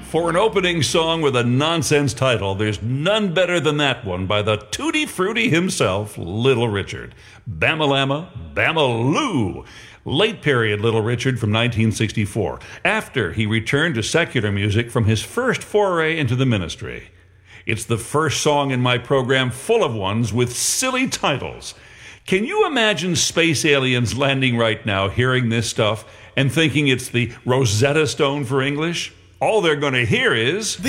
For an opening song with a nonsense title, there's none better than that one by the Tutti Frutti himself, Little Richard. Bamalama, Bamaloo. Late period Little Richard from 1964, after he returned to secular music from his first foray into the ministry. It's the first song in my program full of ones with silly titles. Can you imagine space aliens landing right now hearing this stuff and thinking it's the Rosetta Stone for English? All they're going to hear is...